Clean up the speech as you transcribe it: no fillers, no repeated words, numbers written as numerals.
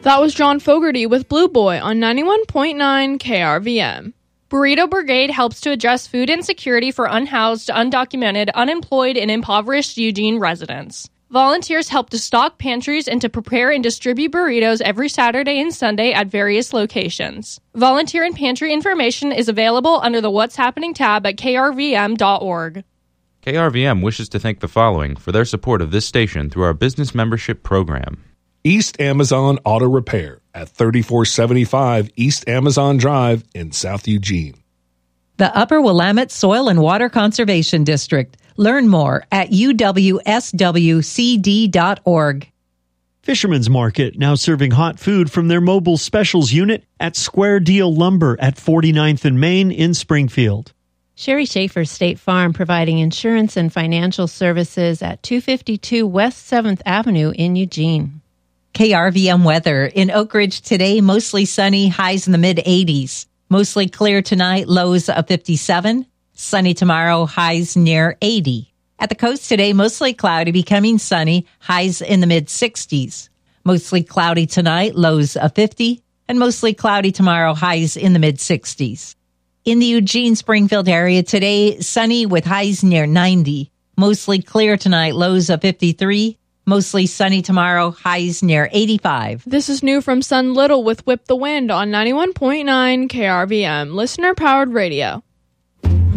That was John Fogerty with Blue Boy on 91.9 KRVM. Burrito Brigade helps to address food insecurity for unhoused, undocumented, unemployed, and impoverished Eugene residents. Volunteers help to stock pantries and to prepare and distribute burritos every Saturday and Sunday at various locations. Volunteer and pantry information is available under the What's Happening tab at krvm.org. KRVM wishes to thank the following for their support of this station through our business membership program. East Amazon Auto Repair at 3475 East Amazon Drive in South Eugene. The Upper Willamette Soil and Water Conservation District. Learn more at uwswcd.org. Fisherman's Market, now serving hot food from their mobile specials unit at Square Deal Lumber at 49th and Main in Springfield. Sherry Schaefer State Farm, providing insurance and financial services at 252 West 7th Avenue in Eugene. KRVM weather. In Oak Ridge today, mostly sunny, highs in the mid-80s. Mostly clear tonight, lows of 57. Sunny tomorrow, highs near 80. At the coast today, mostly cloudy, becoming sunny, highs in the mid-60s. Mostly cloudy tonight, lows of 50. And mostly cloudy tomorrow, highs in the mid-60s. In the Eugene-Springfield area today, sunny with highs near 90. Mostly clear tonight, lows of 53. Mostly sunny tomorrow, highs near 85. This is new from Sun Little with Whip the Wind on 91.9 KRVM, listener-powered radio.